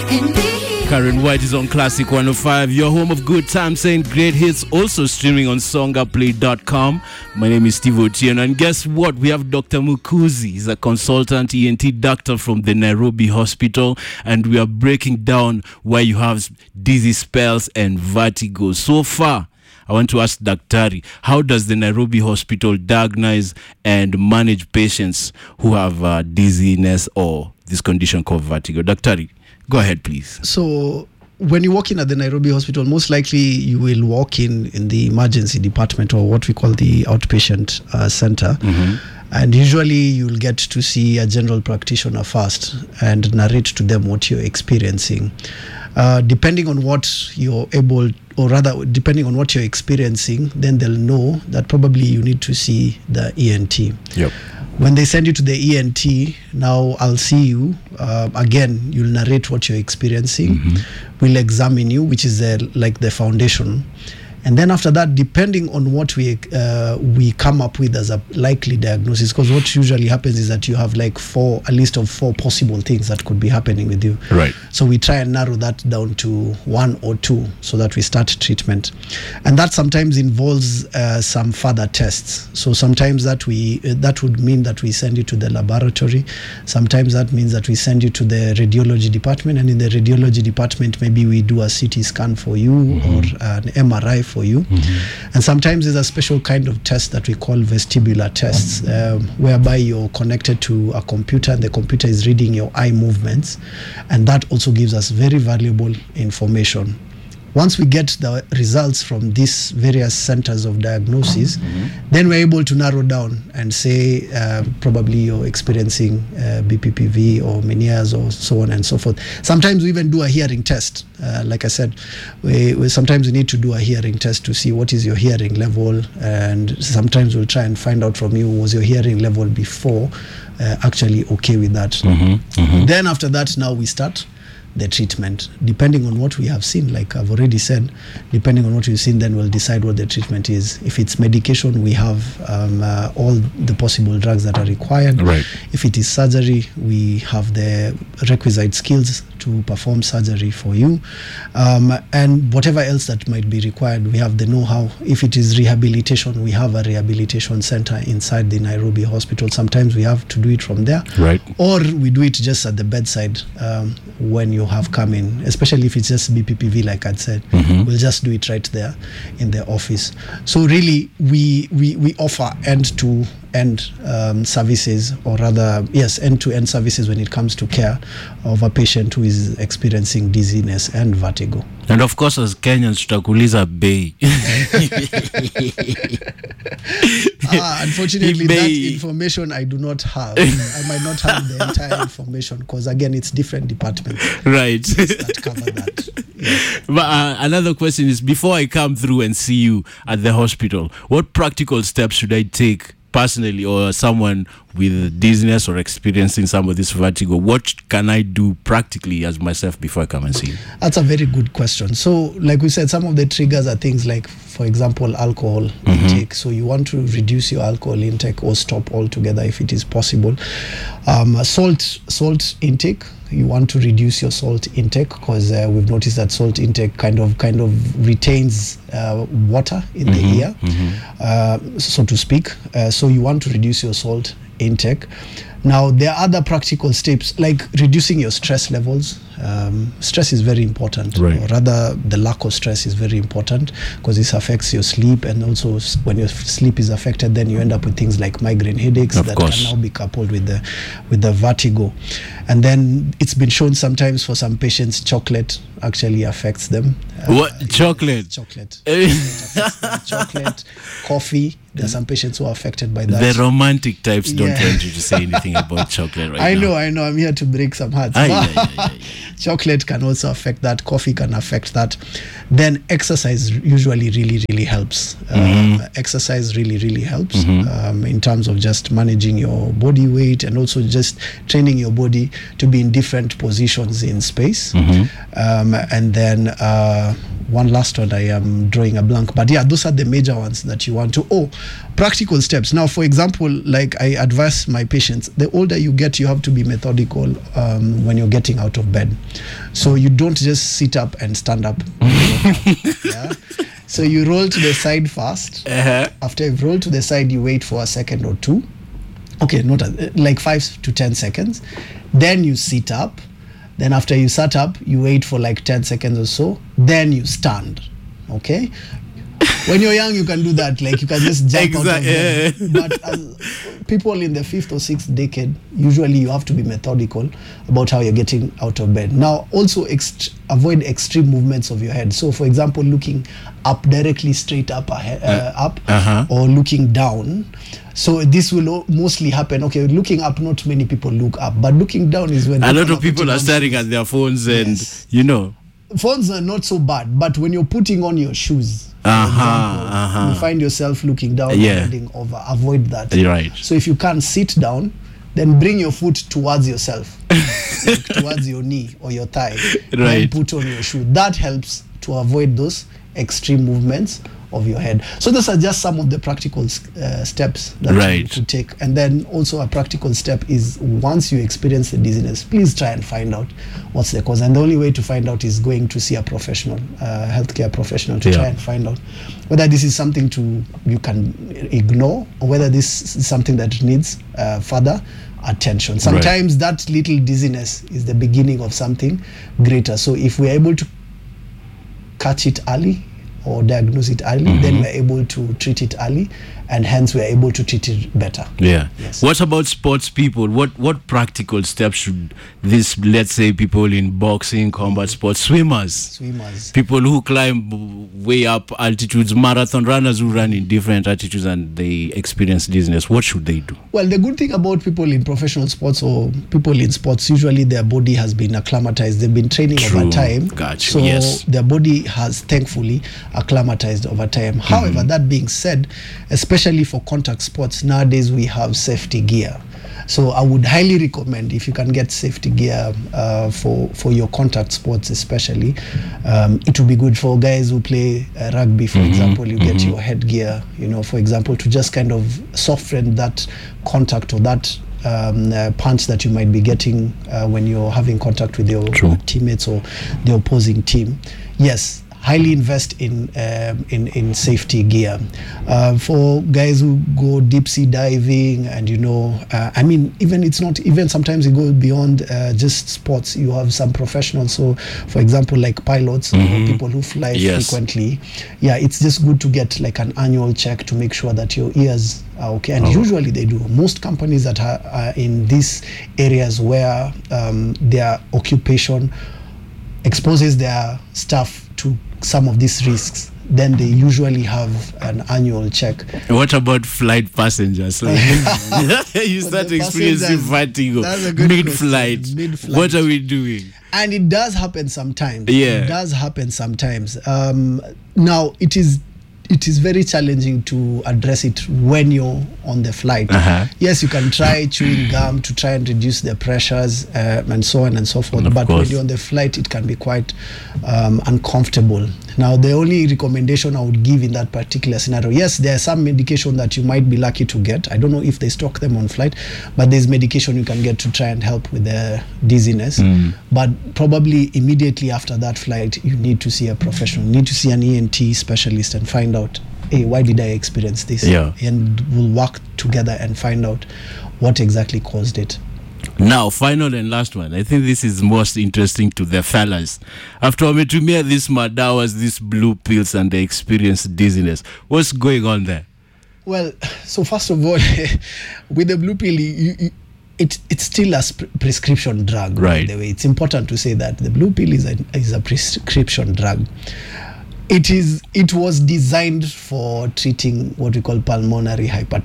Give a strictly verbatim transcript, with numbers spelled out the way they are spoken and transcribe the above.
Karen White is on Classic one oh five, your home of good times and great hits, also streaming on songaplay dot com. My name is Steve Otieno, and guess what? We have Doctor Mukuzi. He's a consultant E N T doctor from the Nairobi Hospital, and we are breaking down why you have dizzy spells and vertigo. So far, I want to ask Daktari, how does the Nairobi Hospital diagnose and manage patients who have uh, dizziness or this condition called vertigo? Daktari, go ahead, please. So when you walk in at the Nairobi Hospital, most likely you will walk in in the emergency department, or what we call the outpatient uh, center. Mm-hmm. And usually you'll get to see a general practitioner first and narrate to them what you're experiencing. Uh, depending on what you're able, or rather depending on what you're experiencing, then they'll know that probably you need to see the E N T. Yep. When they send you to the E N T, now I'll see you. Uh, again, you'll narrate what you're experiencing. Mm-hmm. We'll examine you, which is the, like the foundation. And then after that, depending on what we uh, we come up with as a likely diagnosis, because what usually happens is that you have like four, a list of four possible things that could be happening with you. Right. So we try and narrow that down to one or two so that we start treatment. And that sometimes involves uh, some further tests. So sometimes that we uh, that would mean that we send you to the laboratory. Sometimes that means that we send you to the radiology department, and in the radiology department, maybe we do a C T scan for you, mm-hmm. or an M R I for you. Mm-hmm. And sometimes there's a special kind of test that we call vestibular tests, um, whereby you're connected to a computer and the computer is reading your eye movements, and that also gives us very valuable information. Once we get the results from these various centers of diagnosis, mm-hmm. then we're able to narrow down and say uh, probably you're experiencing uh, B P P V or Meniere's or so on and so forth. Sometimes we even do a hearing test. Uh, like I said, we, we sometimes we need to do a hearing test to see what is your hearing level, and sometimes we'll try and find out from you, was your hearing level before uh, actually okay with that. Mm-hmm. Mm-hmm. Then after that, now we start the treatment, depending on what we have seen. Like I've already said, depending on what we've seen, then we'll decide what the treatment is. If it's medication, we have um, uh, all the possible drugs that are required. Right. If it is surgery, we have the requisite skills to perform surgery for you, um, and whatever else that might be required, we have the know-how. If it is rehabilitation, we have a rehabilitation center inside the Nairobi Hospital. Sometimes we have to do it from there, right, or we do it just at the bedside um, when you have come in, especially if it's just B P P V, like I'd said. Mm-hmm. We'll just do it right there in the office. So really, we we, we offer end-to end um, services, or rather, yes, end-to-end services when it comes to care of a patient who is experiencing dizziness and vertigo. And of course, as Kenyans, tutakuuliza bei. ah, unfortunately, that information I do not have. I might not have the entire information, because again, it's different departments, right, that cover that. Yes. But uh, another question is, before I come through and see you at the hospital, what practical steps should I take personally, or someone with dizziness or experiencing some of this vertigo? What can I do practically as myself before I come and see you? That's a very good question. So like we said, some of the triggers are things like, for example, alcohol mm-hmm. intake. So you want to reduce your alcohol intake or stop altogether if it is possible. Um, salt salt intake, you want to reduce your salt intake, because uh, we've noticed that salt intake kind of kind of retains uh, water in mm-hmm. the ear, mm-hmm. uh, so to speak. Uh, so you want to reduce your salt intake. Now, there are other practical steps like reducing your stress levels. Um, stress is very important, right. or rather the lack of stress is very important, because this affects your sleep, and also when your sleep is affected, then you end up with things like migraine headaches of that course. can now be coupled with the with the vertigo. And then it's been shown sometimes for some patients, chocolate actually affects them. What? Uh, chocolate? Chocolate. Chocolate, chocolate, coffee. There are some patients who are affected by that. The romantic types don't Yeah. want you to say anything about chocolate right I now. know, I know. I'm here to break some hearts. Aye, aye, aye, aye. Chocolate can also affect that. Coffee can affect that. Then exercise usually really, really helps. Mm-hmm. Um, exercise really, really helps Mm-hmm. um, in terms of just managing your body weight, and also just training your body to be in different positions in space. Mm-hmm. Um, and then uh, one last one, I am drawing a blank. But yeah, those are the major ones that you want to. Oh, practical steps. Now, for example, like I advise my patients, the older you get, you have to be methodical um, when you're getting out of bed. So you don't just sit up and stand up. Yeah. So you roll to the side first. Uh-huh. After you've rolled to the side, you wait for a second or two. Okay, not a, like five to ten seconds. Then you sit up. Then after you sat up, you wait for like ten seconds or so. Then you stand. Okay? When you're young, you can do that. Like you can just jump Exactly. out of bed. But as people in the fifth or sixth decade, usually you have to be methodical about how you're getting out of bed. Now, also ext- avoid extreme movements of your head. So, for example, looking up directly straight up, ahead, uh, up, Uh-huh. or looking down. So this will o- mostly happen. Okay, looking up, not many people look up, but looking down is when A lot of putting people are on staring at their phones and, Yes. you know. phones are not so bad, but when you're putting on your shoes, for Uh-huh, example, uh-huh. you find yourself looking down, Yeah. and bending over. Avoid that. You're right. So if you can't sit down, then bring your foot towards yourself, like towards your knee or your thigh, Right. and put on your shoe. That helps to avoid those extreme movements of your head. So those are just some of the practical uh, steps that Right. you could take. And then also a practical step is once you experience the dizziness, please try and find out what's the cause. And the only way to find out is going to see a professional, uh, healthcare professional, to Yeah. try and find out whether this is something to you can ignore or whether this is something that needs uh, further attention. Sometimes that little dizziness is the beginning of something greater. So if we're able to catch it early or diagnose it early, Mm-hmm. then we're able to treat it early, and hence we're able to treat it better. Yeah. Yes. What about sports people? What what practical steps should this, let's say, people in boxing, combat sports, swimmers, Swimmers. people who climb way up altitudes, marathon runners who run in different altitudes and they experience dizziness, what should they do? Well, the good thing about people in professional sports or people in sports, usually their body has been acclimatized. They've been training True. over time. Gotcha. So Yes. their body has thankfully acclimatized over time. However, that being said, especially for contact sports, nowadays we have safety gear. So I would highly recommend if you can get safety gear uh, for for your contact sports, especially. Um, it will be good for guys who play uh, rugby, for example. You get your headgear, you know, for example, to just kind of soften that contact or that um, uh, punch that you might be getting uh, when you're having contact with your True. teammates or the opposing team. Yes, highly invest in um, in in safety gear. Uh, for guys who go deep sea diving, and you know, uh, I mean, even it's not even sometimes you go beyond uh, just sports. You have some professionals. So, for example, like pilots or people who fly Yes. frequently. Yeah, it's just good to get like an annual check to make sure that your ears are okay. And usually they do. Most companies that are, are in these areas where um, their occupation exposes their staff to some of these risks, then they usually have an annual check. What about flight passengers? Like, you For start the experiencing passengers, vertigo that's a good mid-flight. question. Mid-flight. What are we doing? And it does happen sometimes. Yeah. It does happen sometimes. Um, now, it is it is very challenging to address it when you're on the flight. Uh-huh. Yes, you can try chewing gum to try and reduce the pressures uh, and so on and so forth. Of But course. when you're on the flight, it can be quite um, uncomfortable. Now, the only recommendation I would give in that particular scenario, yes, there's some medication that you might be lucky to get. I don't know if they stock them on flight, but there's medication you can get to try and help with the dizziness. But probably immediately after that flight, you need to see a professional. You need to see an E N T specialist and find out, hey, why did I experience this? Yeah. And we'll work together and find out what exactly caused it. Now, final and last one. I think this is most interesting to the fellas. After wametumia these madawas, these blue pills, and they experience dizziness, what's going on there? Well, so first of all, with the blue pill, you, you, it, it's still a sp- prescription drug. Right. By the way, it's important to say that the blue pill is a, is a prescription drug. It is. It was designed for treating what we call pulmonary hypertension.